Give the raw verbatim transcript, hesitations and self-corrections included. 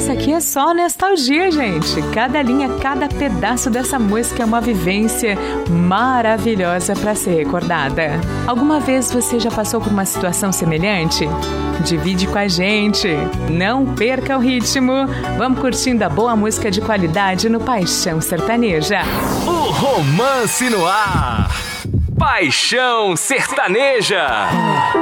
essa aqui é só nostalgia, gente. Cada linha, cada pedaço dessa música é uma vivência maravilhosa para ser recordada. Alguma vez você já passou por uma situação semelhante? Divide com a gente. Não perca o ritmo. Vamos curtindo a boa música de qualidade no Paixão Sertaneja. O romance no ar. Paixão Sertaneja.